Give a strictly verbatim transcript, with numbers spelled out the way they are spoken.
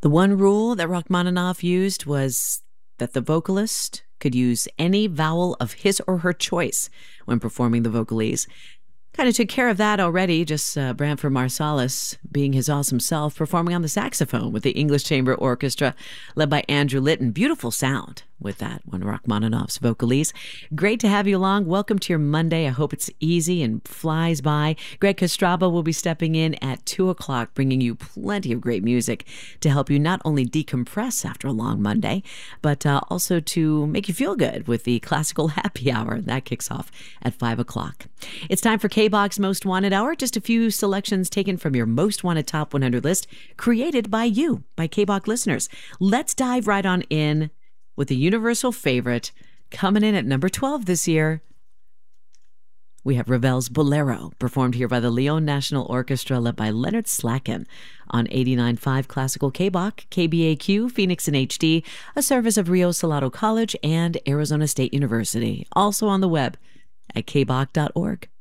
The one rule that Rachmaninoff used was that the vocalist could use any vowel of his or her choice when performing the vocalese. Kind of took care of that already, just uh, Branford Marsalis being his awesome self, performing on the saxophone with the English Chamber Orchestra led by Andrew Litton. Beautiful sound with that one, Rachmaninoff's vocalese. Great to have you along. Welcome to your Monday. I hope it's easy and flies by. Greg Kostraba will be stepping in at two o'clock, bringing you plenty of great music to help you not only decompress after a long Monday, but uh, also to make you feel good with the classical happy hour. That kicks off at five o'clock. It's time for K B O X Most Wanted Hour. Just a few selections taken from your Most Wanted Top one hundred list, created by you, by K B O X listeners. Let's dive right on in with the universal favorite coming in at number twelve this year. We have Ravel's Bolero, performed here by the Lyon National Orchestra, led by Leonard Slacken on eighty-nine point five Classical K B O C, K B A Q, Phoenix in H D, a service of Rio Salado College and Arizona State University. Also on the web at k b o c dot org.